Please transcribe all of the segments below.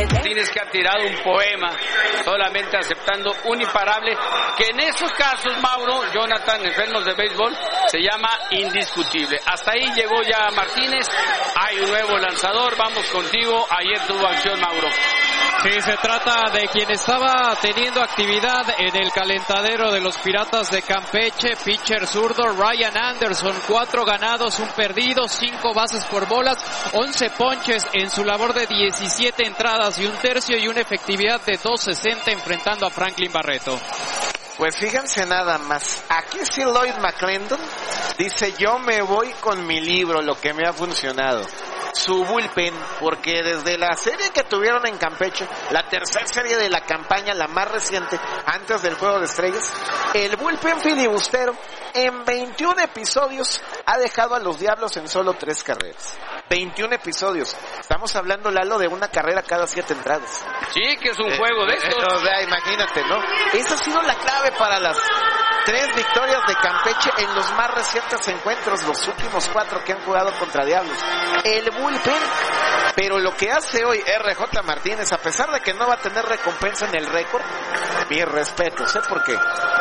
Martínez, que ha tirado un poema, solamente aceptando un imparable, que en esos casos, Mauro, Jonathan, enfermos de béisbol, se llama indiscutible. Hasta ahí llegó ya Martínez, hay un nuevo lanzador, vamos contigo, ayer tuvo acción, Mauro. Sí, se trata de quien estaba teniendo actividad en el calentadero de los Piratas de Campeche, pitcher zurdo Ryan Anderson, 4 ganados, 1 perdido, 5 bases por bolas, 11 ponches en su labor de 17 entradas y 1/3 y una efectividad de .260 enfrentando a Franklin Barreto. Pues fíjense nada más, aquí sí Lloyd McClendon dice: yo me voy con mi libro, lo que me ha funcionado. Su bullpen, porque desde la serie que tuvieron en Campeche, la tercera serie de la campaña, la más reciente, antes del Juego de Estrellas, el bullpen filibustero en 21 episodios ha dejado a los Diablos en solo 3 carreras. 21 episodios. Estamos hablando, Lalo, de una carrera cada 7 entradas. Sí, que es un juego de estos. O sea, imagínate, ¿no? Esa ha sido la clave para las 3 victorias de Campeche en los más recientes encuentros, los últimos 4 que han jugado contra Diablos. El bullpen, pero lo que hace hoy RJ Martínez, a pesar de que no va a tener recompensa en el récord, mis respetos, porque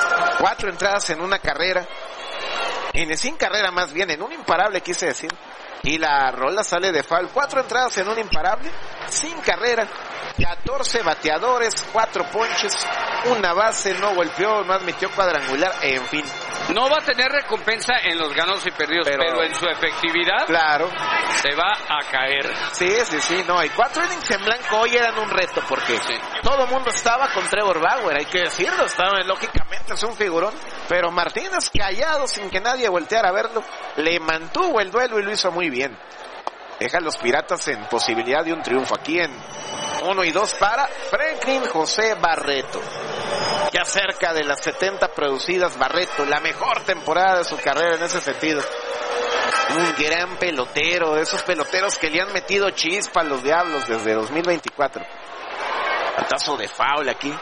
4 entradas en una carrera, sin carrera más bien, en un imparable quise decir, y la rola sale de foul. 4 entradas en un imparable, sin carrera, 14 bateadores, 4 ponches, 1 base, no golpeó, no admitió cuadrangular, en fin. No va a tener recompensa en los ganados y perdidos, pero en su efectividad, claro, se va a caer. Sí, no, y 4 innings en blanco hoy eran un reto, porque todo el mundo estaba con Trevor Bauer, hay que decirlo, lógicamente es un figurón, pero Martínez, callado, sin que nadie volteara a verlo, le mantuvo el duelo y lo hizo muy bien. Deja a los Piratas en posibilidad de un triunfo aquí en 1-2 para Franklin José Barreto. Ya cerca de las 70 producidas, Barreto, la mejor temporada de su carrera en ese sentido. Un gran pelotero, de esos peloteros que le han metido chispa a los Diablos desde 2024. Batazo de foul aquí.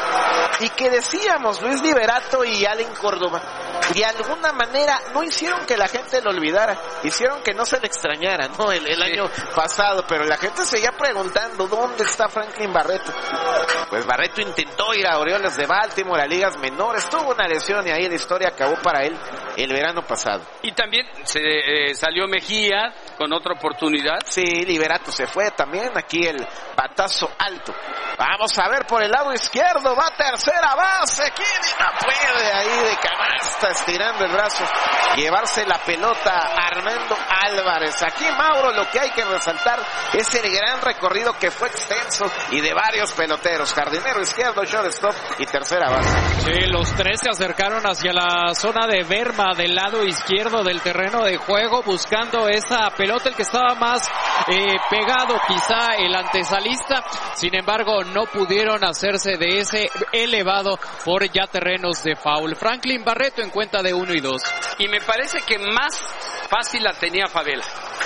Y que decíamos, Luis Liberato y Allen Córdoba, de alguna manera no hicieron que la gente lo olvidara, hicieron que no se le extrañara, ¿no? El año pasado, pero la gente seguía preguntando, ¿dónde está Franklin Barreto? Pues Barreto intentó ir a Orioles de Baltimore, a ligas menores, tuvo una lesión y ahí la historia acabó para él el verano pasado. Y también salió Mejía con otra oportunidad. Sí, Liberato se fue también, aquí el batazo alto. Vamos a ver por el lado izquierdo, va tercera base, Kini no puede ahí de canasta, estirando el brazo, llevarse la pelota Armando Álvarez. Aquí, Mauro, lo que hay que resaltar es el gran recorrido que fue extenso y de varios peloteros, jardinero izquierdo, shortstop y tercera base. Sí, los 3 se acercaron hacia la zona de berma del lado izquierdo del terreno de juego, buscando esa pelota, el que estaba más pegado quizá el antesalista, sin embargo no pudieron hacerse de ese elevado por ya terrenos de foul. Franklin Barreto en cuenta de 1-2. Y me parece que más fácil la tenía Favela,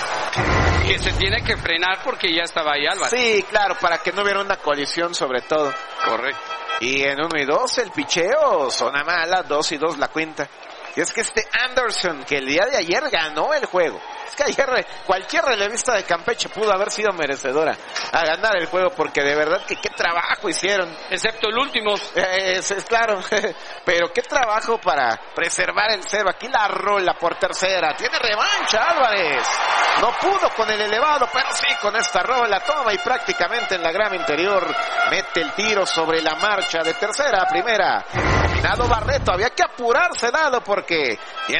que se tiene que frenar porque ya estaba ahí Álvarez. Sí, claro, para que no hubiera una colisión sobre todo. Correcto. Y en 1-2 el picheo, zona mala, 2-2 la cuenta. Y es que Anderson, que el día de ayer ganó el juego. Es que ayer cualquier relevista de Campeche pudo haber sido merecedora a ganar el juego, porque de verdad que qué trabajo hicieron. Excepto el último. Claro, pero qué trabajo para preservar el cero. Aquí la rola por tercera. Tiene revancha Álvarez. No pudo con el elevado, pero sí con esta rola. Toma y prácticamente en la grama interior mete el tiro sobre la marcha de tercera a primera. Dado Barreto, había que apurarse, Dado, porque